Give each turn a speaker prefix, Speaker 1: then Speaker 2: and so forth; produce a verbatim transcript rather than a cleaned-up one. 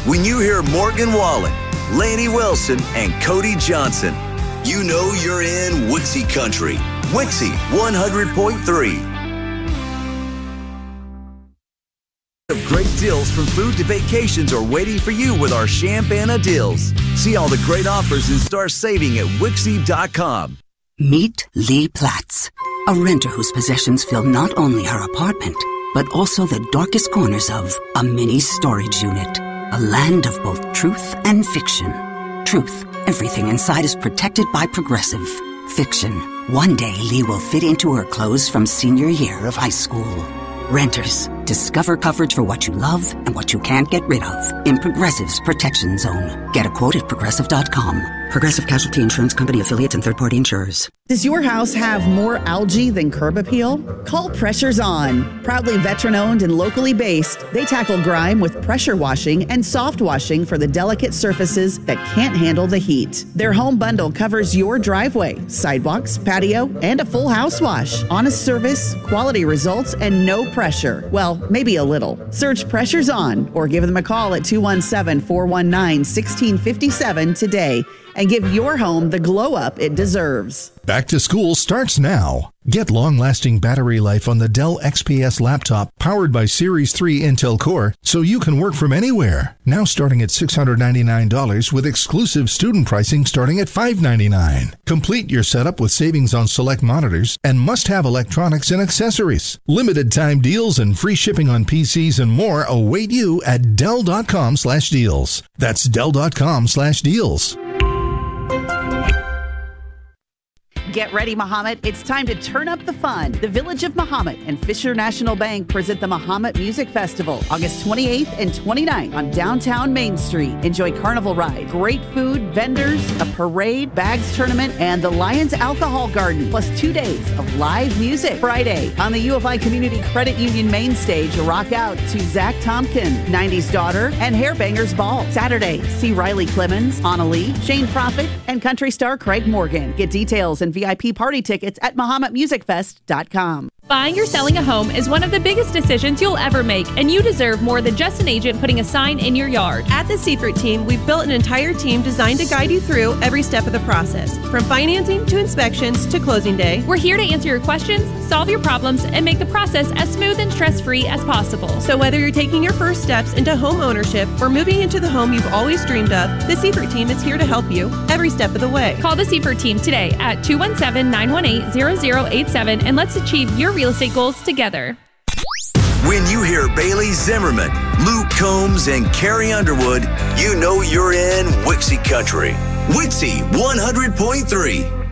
Speaker 1: When you hear Morgan Wallen, Laney Wilson, and Cody Johnson, you know you're in Wixie Country. Wixie one hundred point three. Great deals from food to vacations are waiting for you with our Champana deals. See all the great offers and start saving at Wixie dot com.
Speaker 2: Meet Lee Platts, a renter whose possessions fill not only her apartment, but also the darkest corners of a mini storage unit. A land of both truth and fiction. Truth, everything inside is protected by Progressive. Fiction, one day Lee will fit into her clothes from senior year of high school. Renters, discover coverage for what you love and what you can't get rid of in Progressive's Protection Zone. Get a quote at Progressive dot com. Progressive Casualty Insurance Company affiliates and third-party insurers.
Speaker 3: Does your house have more algae than curb appeal? Call Pressure's On. Proudly veteran-owned and locally based, they tackle grime with pressure washing and soft washing for the delicate surfaces that can't handle the heat. Their home bundle covers your driveway, sidewalks, patio, and a full house wash. Honest service, quality results, and no pressure. Well, maybe a little. Search Pressure's On or give them a call at two one seven, four one nine, one six five seven today and give your home the glow-up it deserves.
Speaker 4: Back to school starts now. Get long-lasting battery life on the Dell X P S laptop powered by Series three Intel Core so you can work from anywhere. Now starting at six hundred ninety-nine dollars with exclusive student pricing starting at five hundred ninety-nine dollars. Complete your setup with savings on select monitors and must-have electronics and accessories. Limited time deals and free shipping on P Cs and more await you at Dell dot com slash deals. That's Dell dot com slash deals.
Speaker 3: Get ready, Mahomet. It's time to turn up the fun. The Village of Mahomet and Fisher National Bank present the Mahomet Music Festival, August twenty-eighth and twenty-ninth on downtown Main Street. Enjoy carnival ride, great food, vendors, a parade, bags tournament, and the Lions Alcohol Garden, plus two days of live music. Friday, on the U of I Community Credit Union main stage, rock out to Zach Tompkin, nineties Daughter, and Hairbangers Ball. Saturday, see Riley Clemens, Anna Lee, Shane Prophet, and country star Craig Morgan. Get details and V I P party tickets at Mahomet Music Fest dot com.
Speaker 5: Buying or selling a home is one of the biggest decisions you'll ever make, and you deserve more than just an agent putting a sign in your yard.
Speaker 6: At the Seifert team, we've built an entire team designed to guide you through every step of the process, from financing to inspections to closing day.
Speaker 5: We're here to answer your questions, solve your problems, and make the process as smooth and stress-free as possible.
Speaker 6: So whether you're taking your first steps into home ownership or moving into the home you've always dreamed of, the Seifert team is here to help you every step of the way.
Speaker 5: Call the Seifert team today at two one seven, nine one eight, zero zero eight seven and let's achieve your real estate goals together.
Speaker 1: When you hear Bailey Zimmerman, Luke Combs, and Carrie Underwood, you know you're in Wixie Country. Wixie one hundred point three.